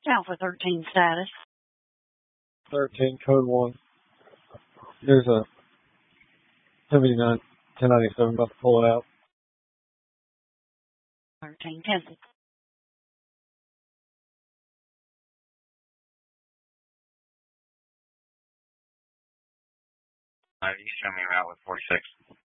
Alpha 13 status. 13, code 1. There's a 1097 about to pull it out. 13 cancel. You show me route with 46.